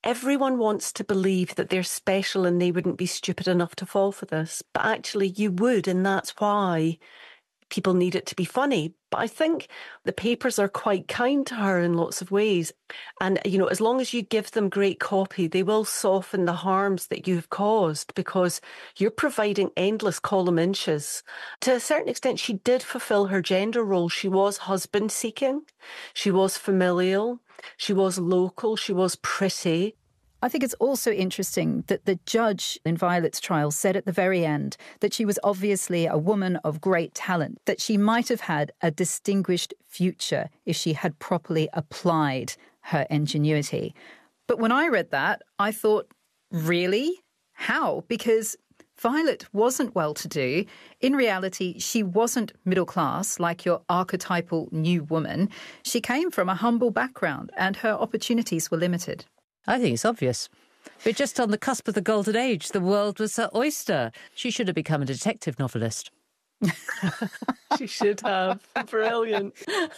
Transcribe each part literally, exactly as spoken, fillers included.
everyone wants to believe that they're special and they wouldn't be stupid enough to fall for this. But actually you would, and that's why people need it to be funny. But I think the papers are quite kind to her in lots of ways. And, you know, as long as you give them great copy, they will soften the harms that you've caused, because you're providing endless column inches. To a certain extent, she did fulfill her gender role. She was husband seeking. She was familial. She was local. She was pretty. I think it's also interesting that the judge in Violet's trial said at the very end that she was obviously a woman of great talent, that she might have had a distinguished future if she had properly applied her ingenuity. But when I read that, I thought, really? How? Because Violet wasn't well-to-do. In reality, she wasn't middle class like your archetypal new woman. She came from a humble background and her opportunities were limited. I think it's obvious. We're just on the cusp of the golden age. The world was her oyster. She should have become a detective novelist. She should have. Brilliant.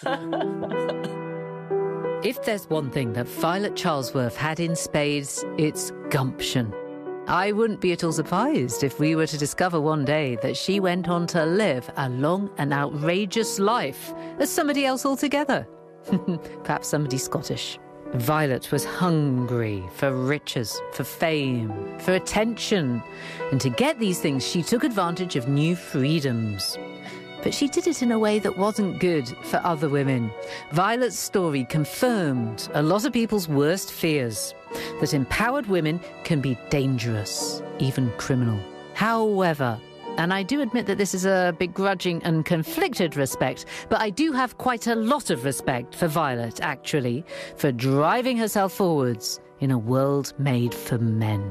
If there's one thing that Violet Charlesworth had in spades, it's gumption. I wouldn't be at all surprised if we were to discover one day that she went on to live a long and outrageous life as somebody else altogether. Perhaps somebody Scottish. Violet was hungry for riches, for fame, for attention. And to get these things, she took advantage of new freedoms. But she did it in a way that wasn't good for other women. Violet's story confirmed a lot of people's worst fears, that empowered women can be dangerous, even criminal. However, and I do admit that this is a begrudging and conflicted respect, but I do have quite a lot of respect for Violet, actually, for driving herself forwards in a world made for men.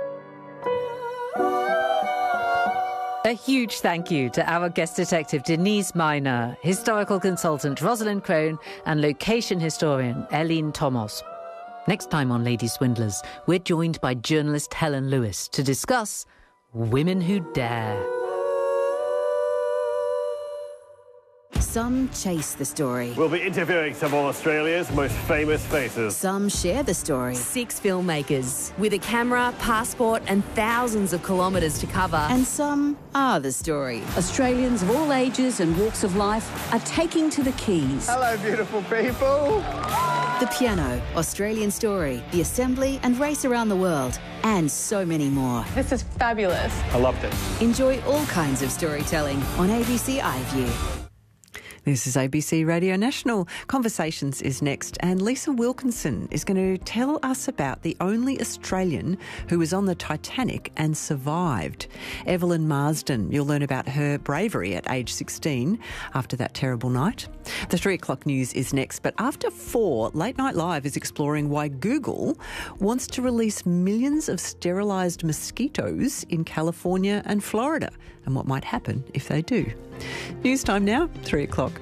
A huge thank you to our guest detective Denise Miner, historical consultant Rosalind Crone, and location historian Eileen Thomas. Next time on Lady Swindlers, we're joined by journalist Helen Lewis to discuss Women Who Dare. Some chase the story. We'll be interviewing some of Australia's most famous faces. Some share the story. Six filmmakers with a camera, passport and thousands of kilometres to cover. And some are the story. Australians of all ages and walks of life are taking to the keys. Hello, beautiful people. The Piano, Australian Story, The Assembly and Race Around the World, and so many more. This is fabulous. I loved it. Enjoy all kinds of storytelling on A B C iView. This is A B C Radio National. Conversations is next, and Lisa Wilkinson is going to tell us about the only Australian who was on the Titanic and survived. Evelyn Marsden, you'll learn about her bravery at age sixteen after that terrible night. The three o'clock news is next, but after four, Late Night Live is exploring why Google wants to release millions of sterilised mosquitoes in California and Florida, and what might happen if they do. News time now, three o'clock.